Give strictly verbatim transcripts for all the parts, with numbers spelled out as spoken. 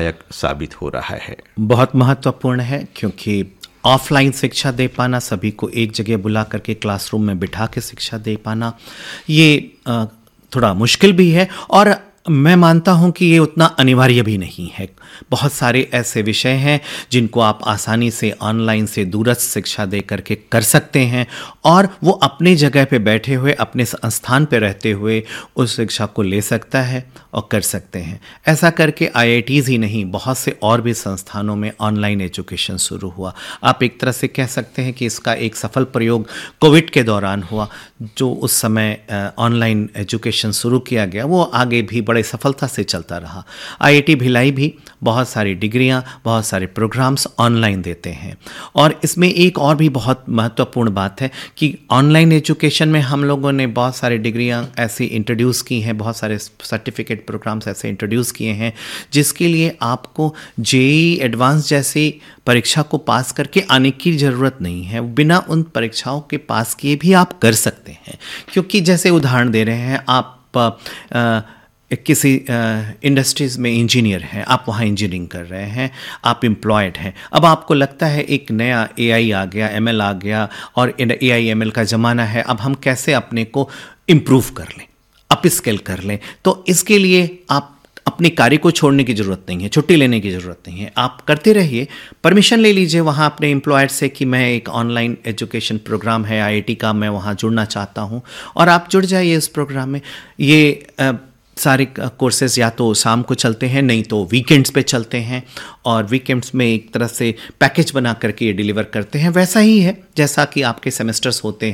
सहायक साबित हो रहा है? बहुत महत्वपूर्ण है, क्योंकि ऑफलाइन शिक्षा दे पाना, सभी को एक जगह बुला करके क्लासरूम में बिठा के शिक्षा दे पाना, ये थोड़ा मुश्किल भी है और मैं मानता हूं कि ये उतना अनिवार्य भी नहीं है। बहुत सारे ऐसे विषय हैं जिनको आप आसानी से ऑनलाइन से दूरस्थ शिक्षा दे करके कर सकते हैं और वो अपनी जगह पे बैठे हुए, अपने स्थान पे रहते हुए उस शिक्षा को ले सकता है और कर सकते हैं। ऐसा करके आई आई टीज़ ही नहीं, बहुत से और भी संस्थानों में ऑनलाइन एजुकेशन शुरू हुआ। आप एक तरह से कह सकते हैं कि इसका एक सफल प्रयोग कोविड के दौरान हुआ। जो उस समय ऑनलाइन एजुकेशन शुरू किया गया वो आगे भी बड़े सफलता से चलता रहा। आई आई टी भिलाई भी बहुत सारी डिग्रियां, बहुत सारे प्रोग्राम्स ऑनलाइन देते हैं। और इसमें एक और भी बहुत महत्वपूर्ण बात है कि ऑनलाइन एजुकेशन में हम लोगों ने बहुत सारी डिग्रियां ऐसी इंट्रोड्यूस की हैं, बहुत सारे सर्टिफिकेट प्रोग्राम्स ऐसे इंट्रोड्यूस किए हैं जिसके लिए आपको जे ई ई एडवांस जैसी परीक्षा को पास करके आने की ज़रूरत नहीं है। बिना उन परीक्षाओं के पास किए भी आप कर सकते हैं। क्योंकि जैसे उदाहरण दे रहे हैं, आप आ, किसी इंडस्ट्रीज़ में इंजीनियर हैं, आप वहाँ इंजीनियरिंग कर रहे हैं, आप एम्प्लॉयड हैं। अब आपको लगता है एक नया ए आई आ गया, एम एल आ गया और ए आई एम एल का ज़माना है, अब हम कैसे अपने को इम्प्रूव कर लें, अप स्किल कर लें। तो इसके लिए आप अपने कार्य को छोड़ने की ज़रूरत नहीं है, छुट्टी लेने की ज़रूरत नहीं है, आप करते रहिए। परमिशन ले लीजिए वहाँ अपने एम्प्लॉयर से कि मैं एक ऑनलाइन एजुकेशन प्रोग्राम है आई आई टी का, मैं वहाँ जुड़ना चाहता हूँ, और आप जुड़ जाइए इस प्रोग्राम में। ये आ, सारे कोर्सेज या तो शाम को चलते हैं, नहीं तो वीकेंड्स पे चलते हैं, और वीकेंड्स में एक तरह से पैकेज बना करके ये डिलीवर करते हैं। वैसा ही है जैसा कि आपके सेमेस्टर्स होते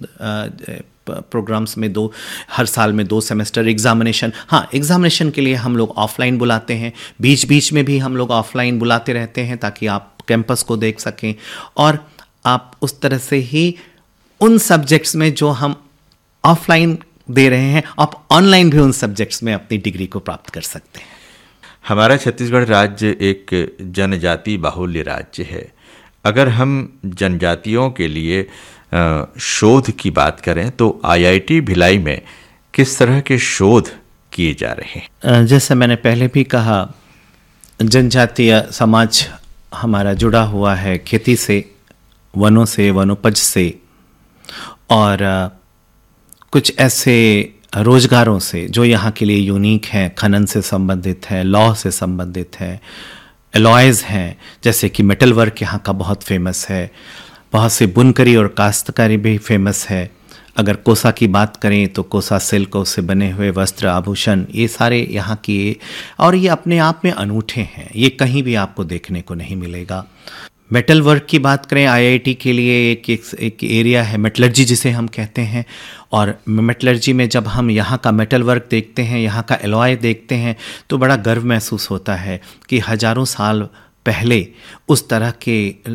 हैं प्रोग्राम्स में, दो हर साल में दो सेमेस्टर एग्जामिनेशन। हाँ, एग्जामिनेशन के लिए हम लोग ऑफलाइन बुलाते हैं, बीच बीच में भी हम लोग ऑफलाइन बुलाते रहते हैं ताकि आप कैंपस को देख सकें, और आप उस तरह से ही उन सब्जेक्ट्स में जो हम ऑफलाइन दे रहे हैं, आप ऑनलाइन भी उन सब्जेक्ट्स में अपनी डिग्री को प्राप्त कर सकते हैं। हमारा छत्तीसगढ़ राज्य एक जनजाति बाहुल्य राज्य है। अगर हम जनजातियों के लिए शोध की बात करें तो आई आई टी भिलाई में किस तरह के शोध किए जा रहे हैं? जैसे मैंने पहले भी कहा, जनजातीय समाज हमारा जुड़ा हुआ है खेती से, वनों से, वनोपज से, और कुछ ऐसे रोजगारों से जो यहाँ के लिए यूनिक हैं, खनन से संबंधित है, लॉ से संबंधित है, एलॉयज़ हैं, जैसे कि मेटल वर्क यहाँ का बहुत फेमस है, बहुत से बुनकरी और काश्तकारी भी फेमस है। अगर कोसा की बात करें तो कोसा सिल्क से बने हुए वस्त्र, आभूषण, ये सारे यहाँ की, और ये अपने आप में अनूठे हैं, ये कहीं भी आपको देखने को नहीं मिलेगा। मेटल वर्क की बात करें, आई आई टी के लिए एक एक, एक एरिया है मेटलर्जी जिसे हम कहते हैं, और मेटलर्जी में जब हम यहाँ का मेटल वर्क देखते हैं, यहाँ का एलॉय देखते हैं, तो बड़ा गर्व महसूस होता है कि हजारों साल पहले उस तरह के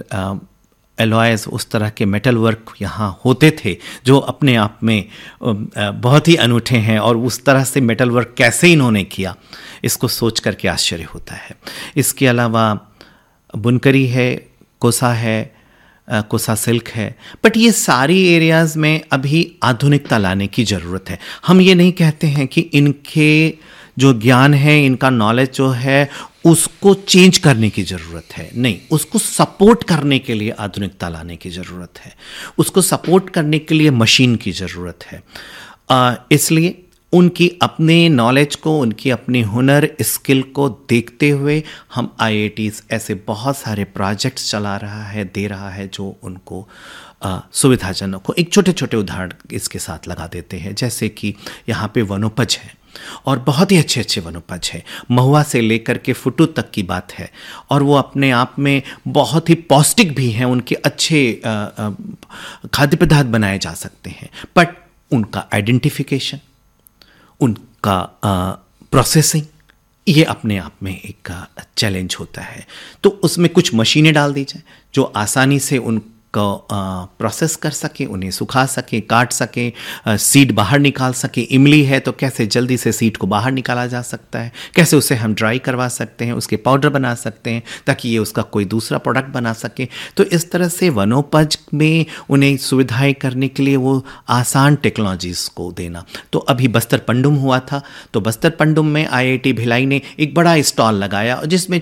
एलॉयज़, उस तरह के मेटल वर्क यहाँ होते थे जो अपने आप में बहुत ही अनूठे हैं, और उस तरह से मेटल वर्क कैसे इन्होंने किया, इसको सोच करके आश्चर्य होता है। इसके अलावा बुनकरी है, कोसा है, कोसा सिल्क है, बट ये सारी एरियाज़ में अभी आधुनिकता लाने की ज़रूरत है। हम ये नहीं कहते हैं कि इनके जो ज्ञान है, इनका नॉलेज जो है, उसको चेंज करने की ज़रूरत है, नहीं, उसको सपोर्ट करने के लिए आधुनिकता लाने की ज़रूरत है, उसको सपोर्ट करने के लिए मशीन की ज़रूरत है। आ, इसलिए उनकी अपने नॉलेज को, उनकी अपनी हुनर, स्किल को देखते हुए हम आई आई टीज़ ऐसे बहुत सारे प्रोजेक्ट्स चला रहा है, दे रहा है, जो उनको सुविधाजनक हो। एक छोटे छोटे उदाहरण इसके साथ लगा देते हैं, जैसे कि यहाँ पे वनोपज है, और बहुत ही अच्छे अच्छे वनोपज है, महुआ से लेकर के फुटू तक की बात है, और वो अपने आप में बहुत ही पौष्टिक भी हैं, उनके अच्छे खाद्य पदार्थ बनाए जा सकते हैं, बट उनका आइडेंटिफिकेशन, उनका प्रोसेसिंग, ये अपने आप में एक चैलेंज होता है। तो उसमें कुछ मशीनें डाल दी जाए जो आसानी से उन को प्रोसेस कर सके, उन्हें सुखा सके, काट सके, सीड बाहर निकाल सके। इमली है तो कैसे जल्दी से सीड को बाहर निकाला जा सकता है, कैसे उसे हम ड्राई करवा सकते हैं, उसके पाउडर बना सकते हैं ताकि ये उसका कोई दूसरा प्रोडक्ट बना सके। तो इस तरह से वनोपज में उन्हें सुविधाएं करने के लिए वो आसान टेक्नोलॉजीज़ को देना। तो अभी बस्तर पंडुम हुआ था, तो बस्तर पंडुम में आई आई टी भिलाई ने एक बड़ा स्टॉल लगाया जिसमें